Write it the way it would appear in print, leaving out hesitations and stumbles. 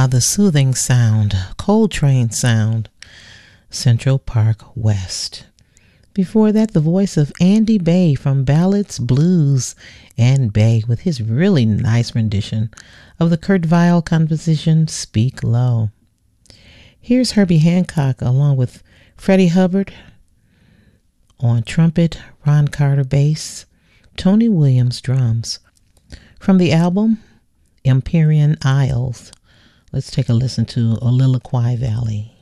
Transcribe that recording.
The soothing sound, Coltrane sound, Central Park West. Before that, the voice of Andy Bey from Ballads, Blues, and Bey with his really nice rendition of the Kurt Weill composition Speak Low. Here's Herbie Hancock along with Freddie Hubbard on trumpet, Ron Carter bass, Tony Williams drums. From the album Empyrean Isles, let's take a listen to Oliliquai Valley.